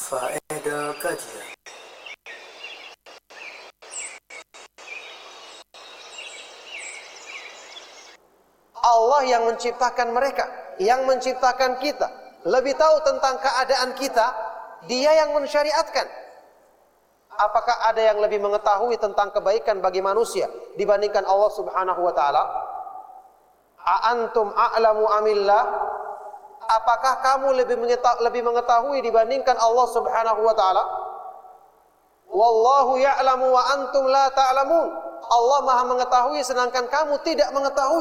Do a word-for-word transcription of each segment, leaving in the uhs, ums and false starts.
Faedah kajian. Allah yang menciptakan mereka, yang menciptakan kita, lebih tahu tentang keadaan kita. Dia yang mensyariatkan. Apakah ada yang lebih mengetahui tentang kebaikan bagi manusia dibandingkan Allah Subhanahu wa taala? A antum a'lamu amillah? Apakah kamu lebih mengetahui, lebih mengetahui dibandingkan Allah Subhanahu wa taala? Wallahu ya'lamu wa antum la ta'lamun. Allah Maha mengetahui sedangkan kamu tidak mengetahui.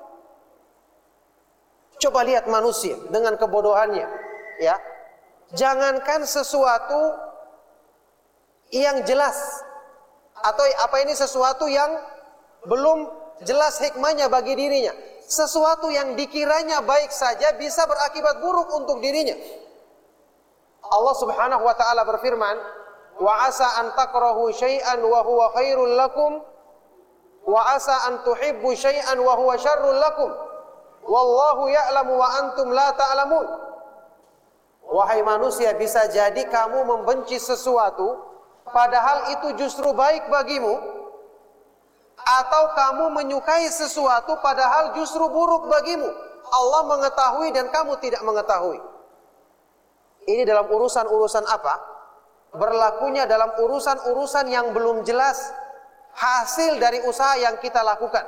Coba lihat manusia dengan kebodohannya, ya. Jangankan sesuatu yang jelas, atau apa ini sesuatu yang belum jelas hikmahnya bagi dirinya. Sesuatu yang dikiranya baik saja bisa berakibat buruk untuk dirinya. Allah Subhanahu wa taala berfirman, "Wa asa an takrahu syai'an wa huwa khairul lakum, wa asa an tuhibbu syai'an wa huwa syarrul lakum. Wallahu ya'lamu wa antum la ta'lamun." Wahai manusia, bisa jadi kamu membenci sesuatu padahal itu justru baik bagimu, atau kamu menyukai sesuatu padahal justru buruk bagimu. Allah mengetahui dan kamu tidak mengetahui. Ini dalam urusan-urusan apa? Berlakunya dalam urusan-urusan yang belum jelas hasil dari usaha yang kita lakukan.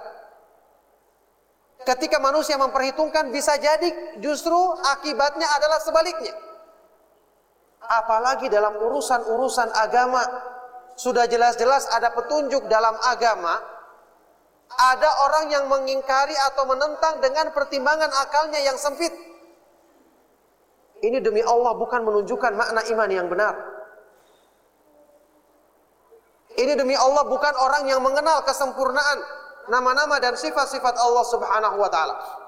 Ketika manusia memperhitungkan, bisa jadi justru akibatnya adalah sebaliknya. Apalagi dalam urusan-urusan agama, sudah jelas-jelas ada petunjuk dalam agama, ada orang yang mengingkari atau menentang dengan pertimbangan akalnya yang sempit. Ini demi Allah bukan menunjukkan makna iman yang benar. Ini demi Allah bukan orang yang mengenal kesempurnaan nama-nama dan sifat-sifat Allah Subhanahu wa taala.